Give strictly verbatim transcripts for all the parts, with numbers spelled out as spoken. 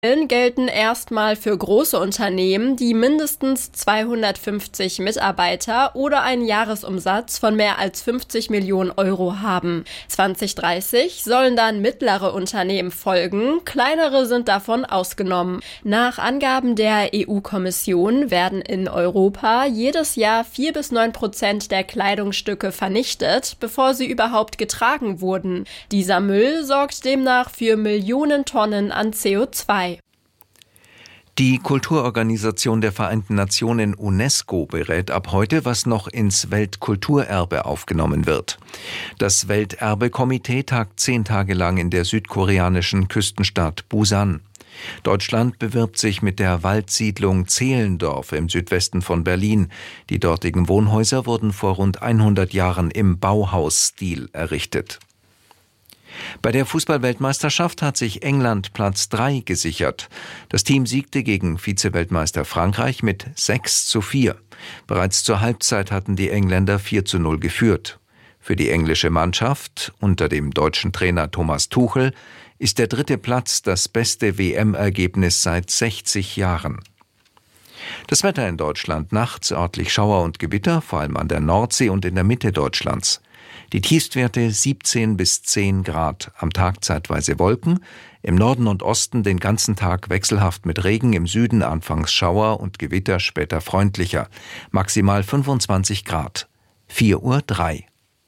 gelten erstmal für große Unternehmen, die mindestens zweihundertfünfzig Mitarbeiter oder einen Jahresumsatz von mehr als fünfzig Millionen Euro haben. zwanzig dreißig sollen dann mittlere Unternehmen folgen, kleinere sind davon ausgenommen. Nach Angaben der E U-Kommission werden in Europa jedes Jahr vier bis neun Prozent der Kleidungsstücke vernichtet, bevor sie überhaupt getragen wurden. Dieser Müll sorgt demnach für Millionen Tonnen an C O zwei. Die Kulturorganisation der Vereinten Nationen UNESCO berät ab heute, was noch ins Weltkulturerbe aufgenommen wird. Das Welterbekomitee tagt zehn Tage lang in der südkoreanischen Küstenstadt Busan. Deutschland bewirbt sich mit der Waldsiedlung Zehlendorf im Südwesten von Berlin. Die dortigen Wohnhäuser wurden vor rund hundert Jahren im Bauhausstil errichtet. Bei der Fußball-Weltmeisterschaft hat sich England Platz drei gesichert. Das Team siegte gegen Vize-Weltmeister Frankreich mit sechs zu vier. Bereits zur Halbzeit hatten die Engländer vier zu null geführt. Für die englische Mannschaft unter dem deutschen Trainer Thomas Tuchel ist der dritte Platz das beste W M-Ergebnis seit sechzig Jahren. Das Wetter in Deutschland: nachts örtlich Schauer und Gewitter, vor allem an der Nordsee und in der Mitte Deutschlands. Die Tiefstwerte siebzehn bis zehn Grad, am Tag zeitweise Wolken, im Norden und Osten den ganzen Tag wechselhaft mit Regen, im Süden anfangs Schauer und Gewitter, später freundlicher. Maximal fünfundzwanzig Grad. vier Uhr drei.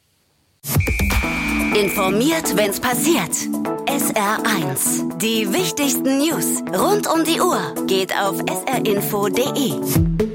Informiert, wenn's passiert. S R eins. Die wichtigsten News rund um die Uhr geht auf s r info punkt d e.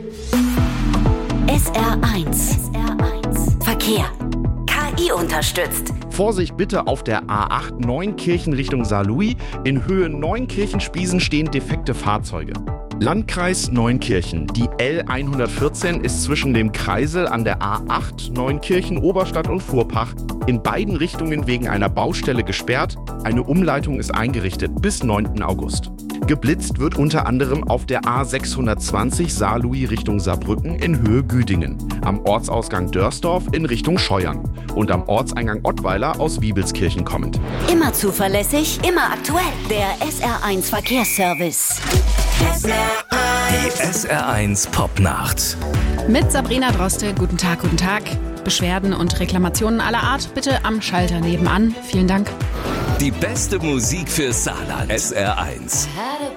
S R eins. Verkehr. K I unterstützt. Vorsicht bitte auf der A acht Neunkirchen Richtung Saarlouis. In Höhe Neunkirchen-Spiesen stehen defekte Fahrzeuge. Landkreis Neunkirchen. Die L hundertvierzehn ist zwischen dem Kreisel an der A acht Neunkirchen, Oberstadt und Fuhrpach in beiden Richtungen wegen einer Baustelle gesperrt. Eine Umleitung ist eingerichtet bis neunten August. Geblitzt wird unter anderem auf der A sechshundertzwanzig Saarlouis Richtung Saarbrücken in Höhe Güdingen, am Ortsausgang Dörsdorf in Richtung Scheuern und am Ortseingang Ottweiler aus Wiebelskirchen kommend. Immer zuverlässig, immer aktuell. Der S R eins Verkehrsservice. Die S R eins Popnacht. Mit Sabrina Droste. Guten Tag, guten Tag. Beschwerden und Reklamationen aller Art bitte am Schalter nebenan. Vielen Dank. Die beste Musik für Saarland. S R eins.